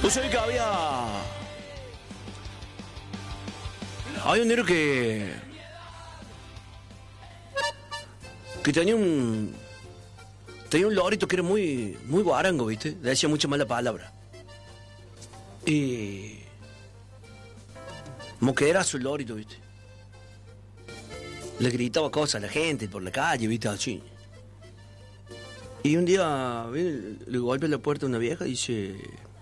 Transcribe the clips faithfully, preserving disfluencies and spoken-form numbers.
Vos sabés que había... Había un negro que... Que tenía un... Tenía un lorito que era muy... Muy guarango, ¿viste? Le decía mucha mala palabra. Y... Moquerazo el lorito, ¿viste? Le gritaba cosas a la gente por la calle, ¿viste? Así. Y un día ¿ve? Le golpea la puerta a una vieja y dice...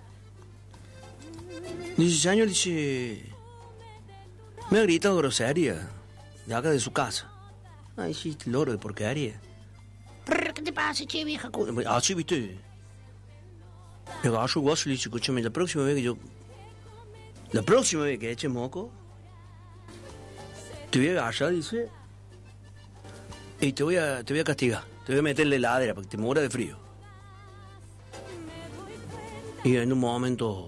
Dice, señor, dice... Me ha gritado grosería de acá de su casa. Ay, sí, este loro de porquería. ¿Qué te pasa, che, vieja? Así, ¿viste? Le agarro el guaso y le dice, escúchame, la próxima vez que yo... La próxima vez que eche moco... Te voy a agarrar, dice... Y te voy a, te voy a castigar. Te voy a meter en la heladera para que te mueras de frío. Y en un momento...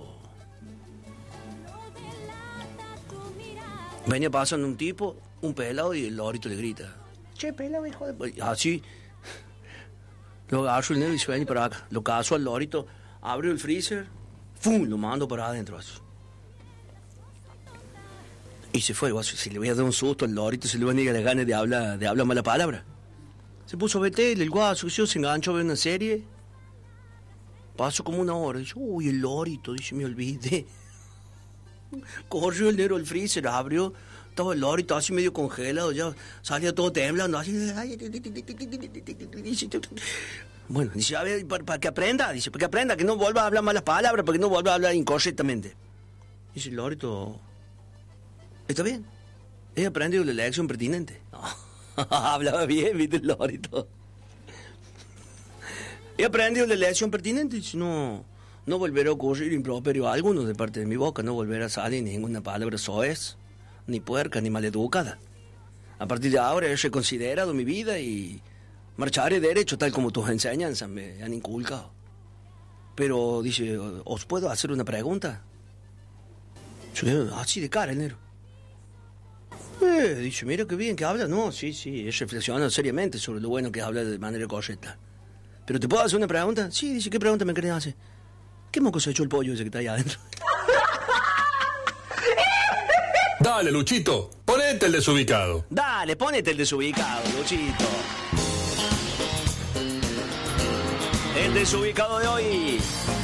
Venía pasando un tipo, un pelado, y el lorito le grita. Che, pelado, hijo de... Así. Lo agarro el negro y se viene para acá. Lo cazo al lorito, abrió el freezer, ¡fum! Lo mando para adentro. Así. Y se fue, guaso. Si le voy a dar un susto al lorito, se le van a ir las ganas de hablar, de hablar mala palabra. Se puso a ver tele, el guaso, se enganchó a ver una serie. Pasó como una hora. Dice, uy, el lorito, dice, me olvidé. Corrió el negro al freezer, abrió, estaba el lorito así medio congelado, ya salía todo temblando, así. Bueno, dice, a ver, para, para que aprenda, dice, para que aprenda, que no vuelva a hablar malas palabras, para que no vuelva a hablar incorrectamente. Dice, el lorito, ¿está bien? He aprendido la lección pertinente. Hablaba bien, viste, el lorito. He aprendido la lección pertinente, dice, no... No volverá a ocurrir improperio alguno de parte de mi boca, no volverá a salir ninguna palabra soez, ni puerca, ni maleducada. A partir de ahora he reconsiderado mi vida y marcharé derecho tal como tus enseñanzas me han inculcado. Pero, dice, ¿os puedo hacer una pregunta? Yo, así de cara, el negro. Eh, dice, mira qué bien que habla. No, sí, sí, he reflexionado seriamente sobre lo bueno que habla de manera correcta. ¿Pero te puedo hacer una pregunta? Sí, dice, ¿qué pregunta me querés hacer? ¿Qué moco se echó el pollo ese que está ahí adentro? Dale, Luchito, ponete el desubicado. Dale, ponete el desubicado, Luchito. El desubicado de hoy